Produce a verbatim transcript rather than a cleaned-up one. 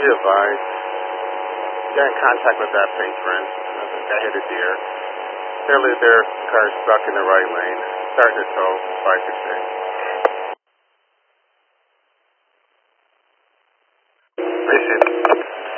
be advised, got in contact with that patron. Uh, this guy hit a deer. Clearly their car stuck in the right lane, starting to tow, bike is